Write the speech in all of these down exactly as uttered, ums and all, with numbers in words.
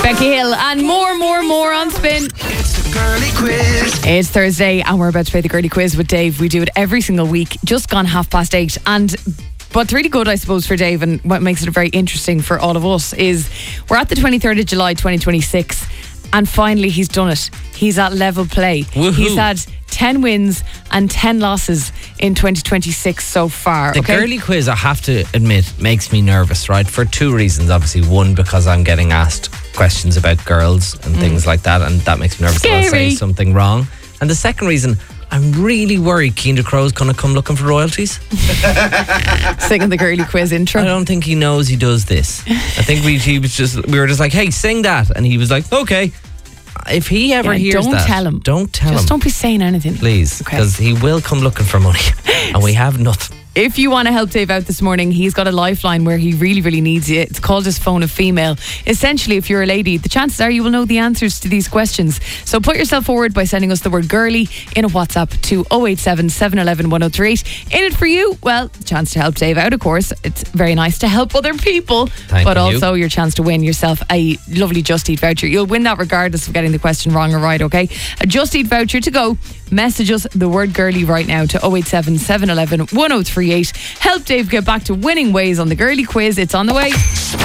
Becky Hill and more, more, more on Spin. It's the girly quiz. It's Thursday and we're about to play the girly quiz with Dave. We do it every single week. Just gone half past eight. And what's really good, I suppose, for Dave and what makes it very interesting for all of us is we're at the twenty-third of July twenty twenty-six and finally he's done it. He's at level play. Woohoo. He's had ten wins and ten losses in twenty twenty-six so far. The okay? girly quiz, I have to admit, makes me nervous, right? For two reasons, obviously. One, because I'm getting asked questions about girls and mm. things like that, and that makes me nervous that I'll say something wrong. And the second reason, I'm really worried Keane Crow's going to come looking for royalties. Singing the girly quiz intro. I don't think he knows he does this. I think we he was just we were just like, hey, sing that, and he was like, okay. If he ever yeah, hears don't that, don't tell him. Don't tell Just him. Just don't be saying anything, please, because okay. he will come looking for money, and we have nothing. If you want to help Dave out this morning, he's got a lifeline where he really, really needs you. It's called his phone a female. Essentially, if you're a lady, the chances are you will know the answers to these questions. So put yourself forward by sending us the word girly in a WhatsApp to oh eight seven, seven one one, one oh three eight. In it for you, well, chance to help Dave out, of course. It's very nice to help other people, Thank but you. also your chance to win yourself a lovely Just Eat voucher. You'll win that regardless of getting the question wrong or right, okay? A Just Eat voucher to go. Message us the word girly right now to oh eight seven, seven one one, one oh three eight. Help Dave get back to winning ways on the girly quiz. It's on the way.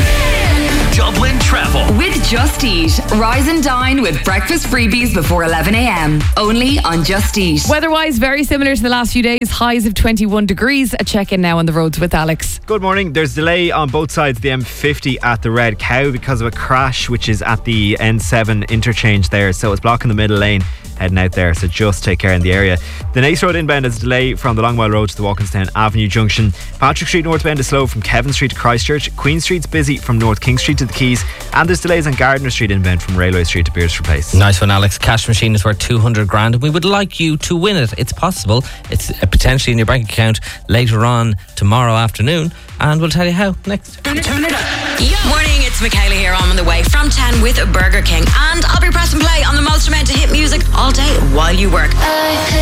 Dublin Travel with Just Eat. Rise and dine with breakfast freebies before eleven a.m. Only on Just Eat. Weather-wise, very similar to the last few days. Highs of twenty-one degrees. A check-in now on the roads with Alex. Good morning. There's delay on both sides of the M fifty at the Red Cow because of a crash which is at the N seven interchange there. So it's blocking the middle lane heading out there, so just take care in the area. The Nace Road inbound is a delay from the Longmire Road to the Walkinstown Avenue junction. Patrick Street northbound is slow from Kevin Street to Christchurch. Queen Street's busy from North King Street to the Quays, and there's delays on Gardner Street inbound from Railway Street to Beersford Place. Nice one, Alex. Cash machine is worth two hundred grand and we would like you to win it. It's possible. It's potentially in your bank account later on tomorrow afternoon, and we'll tell you how next. Turn it, turn it up. Yo. Morning, it's Michaela here. I'm on the way from ten with Burger King, and I'll be pressing play on the most amount of hit music all day while you work.